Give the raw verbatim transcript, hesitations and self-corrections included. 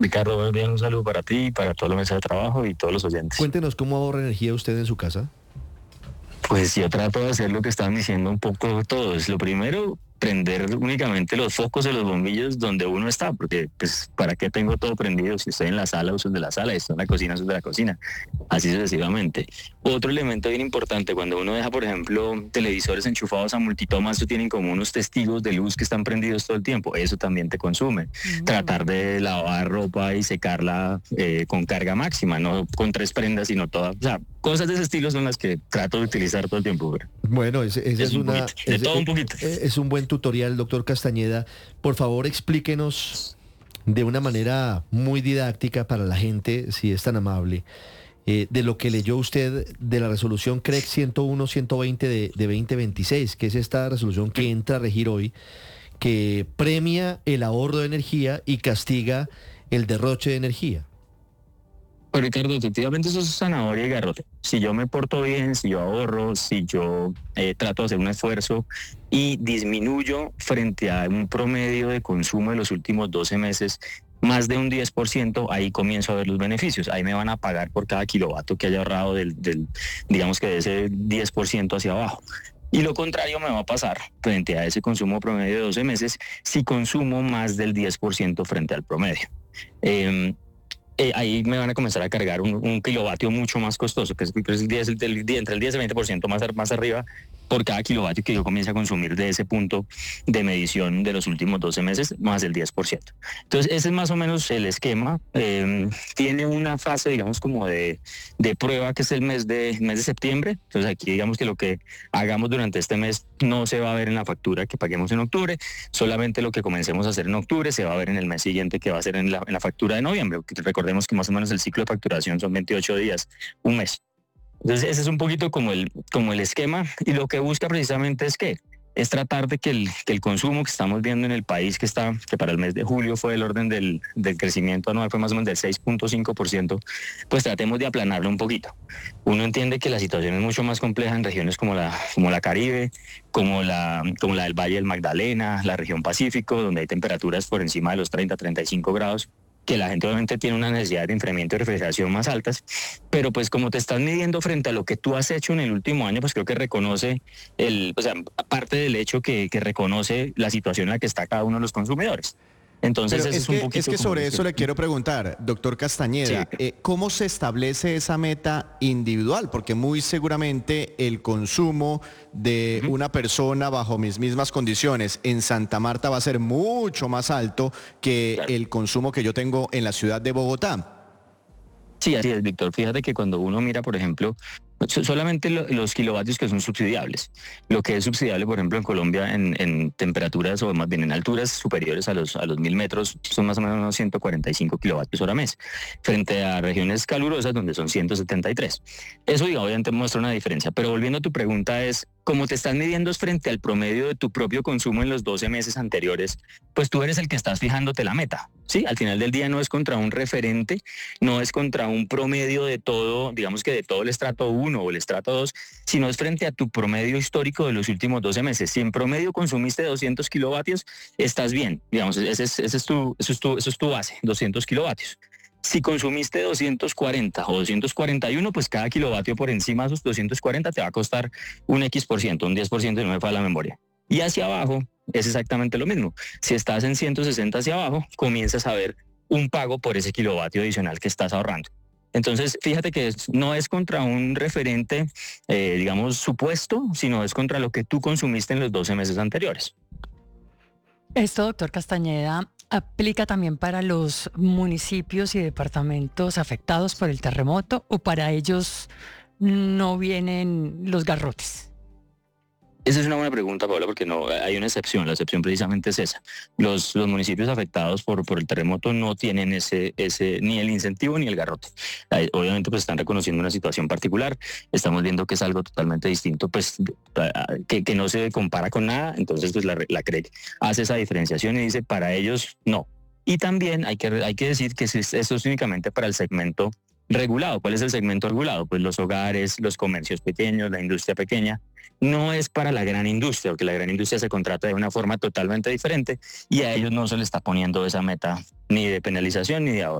Ricardo, buenos días, un saludo para ti, para toda la mesa de trabajo y todos los oyentes. Cuéntenos cómo ahorra energía usted en su casa. Pues yo trato de hacer lo que estaban diciendo un poco todos. Lo primero, prender únicamente los focos de los bombillos donde uno está, porque pues ¿para qué tengo todo prendido? Si estoy en la sala, uso el de la sala, si estoy en la cocina, uso el de la cocina, así sucesivamente. Otro elemento bien importante, cuando uno deja, por ejemplo, televisores enchufados a multitomas, eso tienen como unos testigos de luz que están prendidos todo el tiempo, eso también te consume. Mm. Tratar de lavar ropa y secarla eh, con carga máxima, no con tres prendas, sino toda, o sea, cosas de ese estilo son las que trato de utilizar todo el tiempo. Pero bueno, ese, ese es, es una... Poquito, de ese, todo un poquito. Es un buen tutorial, doctor Castañeda. Por favor, explíquenos de una manera muy didáctica para la gente, si es tan amable, eh, de lo que leyó usted de la resolución C R E C ciento uno ciento veinte de, de veinte veintiséis, que es esta resolución que entra a regir hoy, que premia el ahorro de energía y castiga el derroche de energía. Pues Ricardo, efectivamente eso es zanahoria y garrote. Si yo me porto bien, si yo ahorro, si yo eh, trato de hacer un esfuerzo y disminuyo frente a un promedio de consumo de los últimos doce meses, más de un diez por ciento, ahí comienzo a ver los beneficios. Ahí me van a pagar por cada kilovatio que haya ahorrado del, del digamos que de ese diez por ciento hacia abajo. Y lo contrario me va a pasar frente a ese consumo promedio de doce meses si consumo más del diez por ciento frente al promedio. Eh, Eh, ahí me van a comenzar a cargar un, un kilovatio mucho más costoso, que es, que es el diez, el, el, entre el diez y el veinte por ciento más, más arriba por cada kilovatio que yo comience a consumir de ese punto de medición de los últimos doce meses, más el diez por ciento. Entonces, ese es más o menos el esquema. Eh, tiene una fase, digamos, como de, de prueba, que es el mes de, mes de septiembre. Entonces, aquí digamos que lo que hagamos durante este mes no se va a ver en la factura que paguemos en octubre, solamente lo que comencemos a hacer en octubre se va a ver en el mes siguiente, que va a ser en la, en la factura de noviembre. Recordemos que más o menos el ciclo de facturación son veintiocho días, un mes. Entonces ese es un poquito como el, como el esquema, y lo que busca precisamente es que es tratar de que el, que el consumo que estamos viendo en el país, que está que para el mes de julio fue del orden del, del crecimiento anual, fue más o menos del seis punto cinco por ciento, pues tratemos de aplanarlo un poquito. Uno entiende que la situación es mucho más compleja en regiones como la, como la Caribe, como la, como la del Valle del Magdalena, la región Pacífico, donde hay temperaturas por encima de los treinta, treinta y cinco grados, que la gente obviamente tiene una necesidad de enfriamiento y refrigeración más altas, pero pues como te estás midiendo frente a lo que tú has hecho en el último año, pues creo que reconoce, el, o sea, aparte del hecho que, que reconoce la situación en la que está cada uno de los consumidores. Entonces es, es, que, un poquito es que sobre eso que... le quiero preguntar, doctor Castañeda, sí. eh, ¿cómo se establece esa meta individual? Porque muy seguramente el consumo de uh-huh. una persona bajo mis mismas condiciones en Santa Marta va a ser mucho más alto que claro. el consumo que yo tengo en la ciudad de Bogotá. Sí, así es, Víctor. Fíjate que cuando uno mira, por ejemplo, solamente lo, los kilovatios que son subsidiables. Lo que es subsidiable, por ejemplo, en Colombia en, en temperaturas o más bien en alturas superiores a los a los mil metros son más o menos unos ciento cuarenta y cinco kilovatios hora mes, frente a regiones calurosas donde son ciento setenta y tres. Eso, digamos, obviamente muestra una diferencia. Pero volviendo a tu pregunta es, como te estás midiendo es frente al promedio de tu propio consumo en los doce meses anteriores, pues tú eres el que estás fijándote la meta. Sí, al final del día no es contra un referente, no es contra un promedio de todo, digamos que de todo el estrato uno o el estrato dos, sino es frente a tu promedio histórico de los últimos doce meses. Si en promedio consumiste doscientos kilovatios, estás bien, digamos, ese es, ese es, tu, eso es, tu, eso es tu base, doscientos kilovatios. Si consumiste doscientos cuarenta o doscientos cuarenta y uno, pues cada kilovatio por encima de esos doscientos cuarenta te va a costar un X por ciento, un diez por ciento, y no me falla la memoria. Y hacia abajo es exactamente lo mismo. Si estás en ciento sesenta hacia abajo, comienzas a ver un pago por ese kilovatio adicional que estás ahorrando. Entonces, fíjate que no es contra un referente, eh, digamos, supuesto, sino es contra lo que tú consumiste en los doce meses anteriores. Esto, doctor Castañeda, ¿aplica también para los municipios y departamentos afectados por el terremoto o para ellos no vienen los garrotes? Esa es una buena pregunta, Paola, porque no hay una excepción. La excepción precisamente es esa. Los, los municipios afectados por, por el terremoto no tienen ese, ese ni el incentivo ni el garrote. Obviamente pues están reconociendo una situación particular. Estamos viendo que es algo totalmente distinto, pues que, que no se compara con nada. Entonces pues la, la C R E C hace esa diferenciación y dice para ellos no. Y también hay que, hay que decir que eso es únicamente para el segmento regulado. ¿Cuál es el segmento regulado? Pues los hogares, los comercios pequeños, la industria pequeña. No es para la gran industria, porque la gran industria se contrata de una forma totalmente diferente y a ellos no se les está poniendo esa meta ni de penalización ni de ahorro.